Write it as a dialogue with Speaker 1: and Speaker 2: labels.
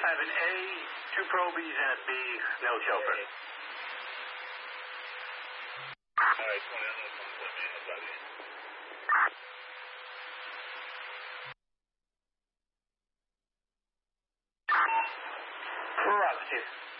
Speaker 1: I have an A, 2 probies, and a B, no choker.
Speaker 2: All right, 20, I'm going to come with me. I'll try to.
Speaker 1: Roger, Chief.